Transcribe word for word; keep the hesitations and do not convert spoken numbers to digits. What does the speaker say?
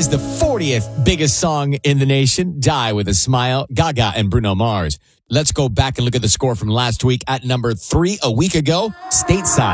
is the fortieth biggest song in the nation. Die with a Smile, Gaga and Bruno Mars. Let's go back and look at the score from last week at number three a week ago, Stateside.